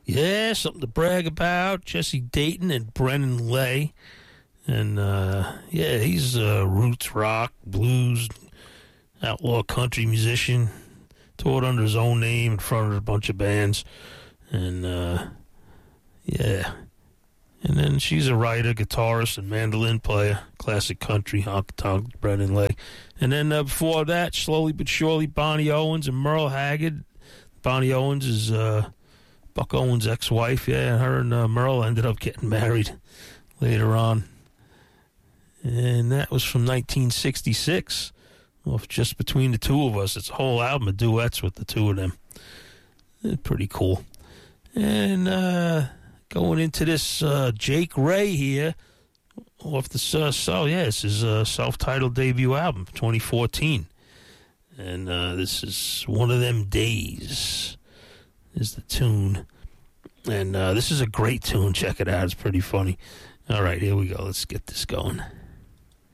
Yeah, something to brag about. Jesse Dayton and Brennan Lay. And, yeah, he's a roots rock, blues, outlaw country musician. Toured under his own name in front of a bunch of bands. And, yeah. And then she's a writer, guitarist, and mandolin player. Classic country, honky-tonk, Brennan Lay. And then before that, slowly but surely, Bonnie Owens and Merle Haggard. Bonnie Owens is Buck Owens' ex-wife. Yeah, her and Merle ended up getting married later on. And that was from 1966. Well, just between the two of us, it's a whole album of duets with the two of them. Pretty cool. And going into this Jake Ray here, off the it's his self-titled debut album, 2014. And this is One of Them Days is the tune. And this is a great tune. Check it out. It's pretty funny. All right, here we go. Let's get this going.